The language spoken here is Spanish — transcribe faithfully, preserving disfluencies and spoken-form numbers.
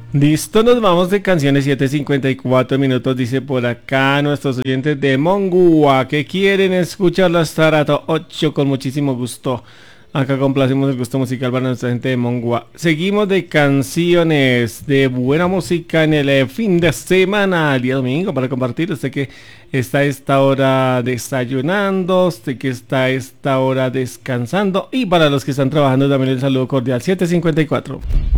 Listo, nos vamos de canciones siete cincuenta y cuatro minutos, dice por acá nuestros oyentes de Mongua que quieren escucharlo hasta rato ocho con muchísimo gusto. Acá complacemos el gusto musical para nuestra gente de Mongua. Seguimos de canciones de buena música en el eh, fin de semana, el día domingo, para compartir. Usted que está a esta hora desayunando, usted que está a esta hora descansando. Y para los que están trabajando también el saludo cordial siete cincuenta y cuatro.